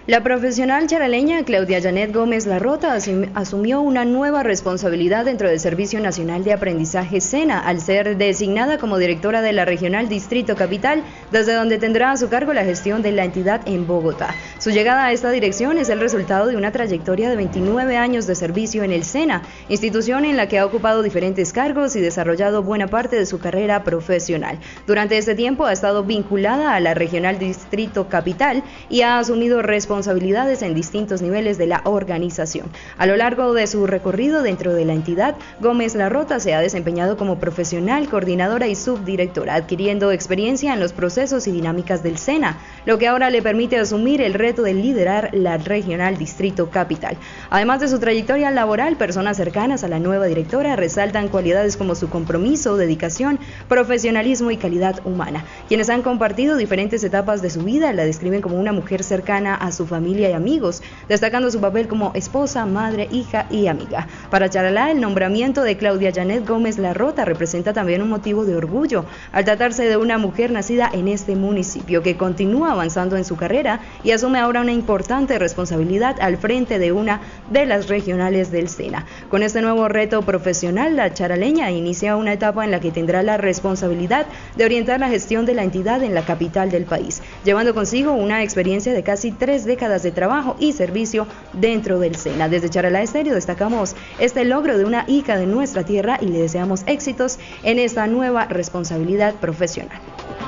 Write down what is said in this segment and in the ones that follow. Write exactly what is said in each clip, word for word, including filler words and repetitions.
La profesional charaleña Claudia Janet Gómez Larrota asumió una nueva responsabilidad dentro del Servicio Nacional de Aprendizaje SENA al ser designada como directora de la Regional Distrito Capital, desde donde tendrá a su cargo la gestión de la entidad en Bogotá. Su llegada a esta dirección es el resultado de una trayectoria de veintinueve años de servicio en el SENA, institución en la que ha ocupado diferentes cargos y desarrollado buena parte de su carrera profesional. Durante este tiempo ha estado vinculada a la Regional Distrito Capital y ha asumido responsabilidades responsabilidades en distintos niveles de la organización. A lo largo de su recorrido dentro de la entidad, Gómez Larrota se ha desempeñado como profesional, coordinadora y subdirectora, adquiriendo experiencia en los procesos y dinámicas del SENA, lo que ahora le permite asumir el reto de liderar la Regional Distrito Capital. Además de su trayectoria laboral, personas cercanas a la nueva directora resaltan cualidades como su compromiso, dedicación, profesionalismo y calidad humana. Quienes han compartido diferentes etapas de su vida la describen como una mujer cercana a su familia y amigos, destacando su papel como esposa, madre, hija y amiga. Para Charalá, el nombramiento de Claudia Janet Gómez Larrota representa también un motivo de orgullo, al tratarse de una mujer nacida en este municipio que continúa avanzando en su carrera y asume ahora una importante responsabilidad al frente de una de las regionales del SENA. Con este nuevo reto profesional, la charaleña inicia una etapa en la que tendrá la responsabilidad de orientar la gestión de la entidad en la capital del país, llevando consigo una experiencia de casi tres décadas de trabajo y servicio dentro del SENA. Desde Charalá Estéreo destacamos este logro de una hija de nuestra tierra y le deseamos éxitos en esta nueva responsabilidad profesional.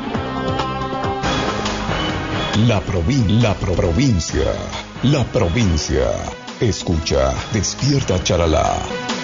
La, provin la pro provincia, la provincia. Escucha, despierta Charalá.